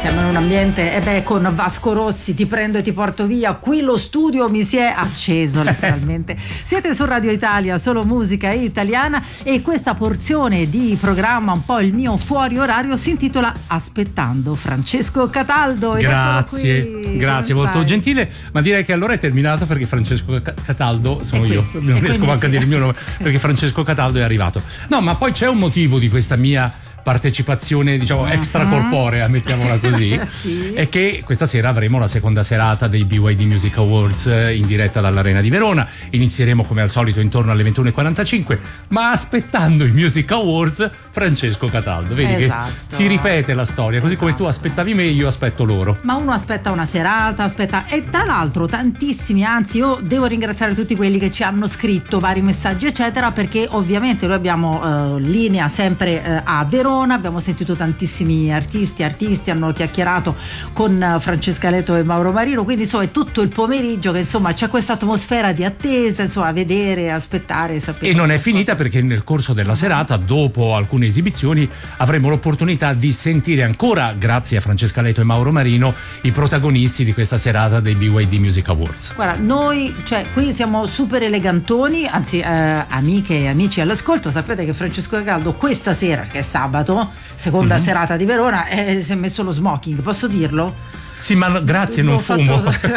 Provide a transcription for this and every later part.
Siamo in un ambiente, con Vasco Rossi, ti prendo e ti porto via. Qui lo studio mi si è acceso letteralmente. Siete su Radio Italia, solo musica italiana, e questa porzione di programma, un po' il mio fuori orario, si intitola Aspettando Francesco Cataldo. Grazie, molto gentile, ma direi che allora è terminato, perché Francesco Cataldo sono io, non riesco manco a dire il mio nome, perché Francesco Cataldo è arrivato. No, ma poi c'è un motivo di questa mia partecipazione, diciamo, extracorporea, mettiamola così. Sì. È che questa sera avremo la seconda serata dei BYD Music Awards in diretta dall'Arena di Verona. Inizieremo come al solito intorno alle 21:45, ma aspettando i Music Awards Francesco Cataldo. Vedi che si ripete la storia, così come tu aspettavi me, io aspetto loro. Ma uno aspetta una serata, e tra l'altro tantissimi, anzi io devo ringraziare tutti quelli che ci hanno scritto vari messaggi eccetera, perché ovviamente noi abbiamo linea sempre a Verona. Abbiamo sentito tantissimi artisti hanno chiacchierato con Francesca Leto e Mauro Marino, quindi insomma è tutto il pomeriggio che insomma c'è questa atmosfera di attesa, insomma, vedere, aspettare, sapere. E non è finita, perché nel corso della serata, dopo alcune esibizioni, avremo l'opportunità di sentire ancora, grazie a Francesca Leto e Mauro Marino, i protagonisti di questa serata dei BYD Music Awards. Guarda, noi qui siamo super elegantoni, anzi amiche e amici all'ascolto, sapete che Francesco Cataldo questa sera, che è sabato, seconda serata di Verona, si è messo lo smoking, posso dirlo? Sì, ma grazie, non fumo.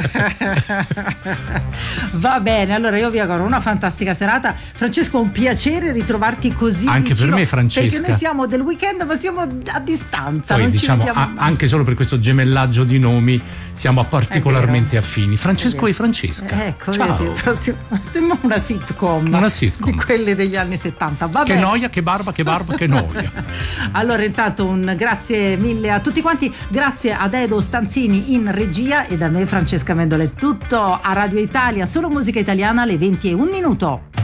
Va bene, allora io vi auguro una fantastica serata. Francesco, un piacere ritrovarti così anche vicino, per me, Francesca, perché noi siamo del weekend ma siamo a distanza. Poi non diciamo ci vediamo anche solo per questo gemellaggio di nomi siamo particolarmente affini. Francesco e Francesca. Ecco, ciao. Vedi, sembra una sitcom di quelle degli anni 70. Va bene. Noia, che barba, che noia. Allora intanto un grazie mille a tutti quanti, grazie ad Edo Stanzini in regia, e da me Francesca Mendola è tutto. A Radio Italia, solo musica italiana, alle 20:01.